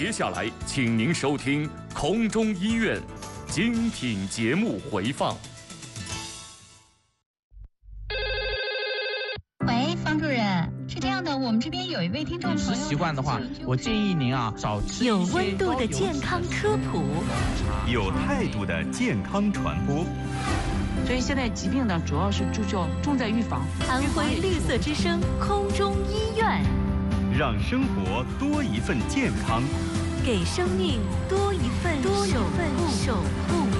接下来，请您收听空中医院精品节目回放。 喂，方主任，是这样的，我们这边有一位听众朋友， 饮食习惯的话，我建议您少吃有温度的健康科普， 有态度的健康传播。 所以现在疾病呢，主要是重在预防。 安徽绿色之声空中医院， 让生活多一份健康， 给生命多一份守护。